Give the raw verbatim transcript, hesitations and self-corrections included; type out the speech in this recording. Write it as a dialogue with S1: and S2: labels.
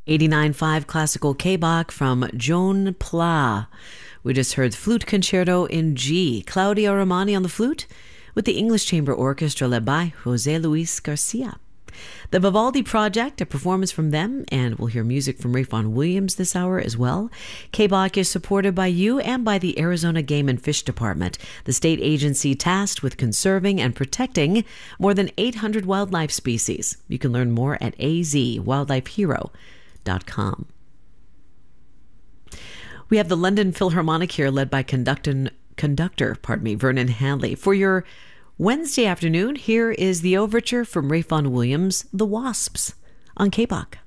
S1: eighty-nine point five Classical K-Bach from Joan Pla. We just heard Flute Concerto in G. Claudio Romani on the flute with the English Chamber Orchestra led by José Luis Garcia. The Vivaldi Project, a performance from them, and we'll hear music from Ralph Vaughan Williams this hour as well. K-Bach is supported by you and by the Arizona Game and Fish Department, the state agency tasked with conserving and protecting more than eight hundred wildlife species. You can learn more at a z wildlife hero dot com. We have the London Philharmonic here, led by conductor, conductor pardon me, Vernon Hanley. For your Wednesday afternoon, here is the overture from Ralph Vaughan Williams, The Wasps, on K-Bach.